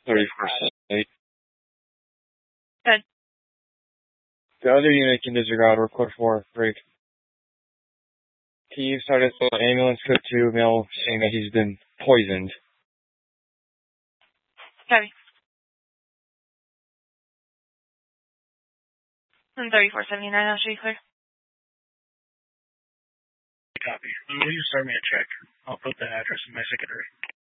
3478. Good. The other unit can disregard report 4, break. Can you start a ambulance code 2 male saying that he's been poisoned? Copy. And 3479, I'll show you clear. Copy. Will you start me a check? I'll put the address in my secondary.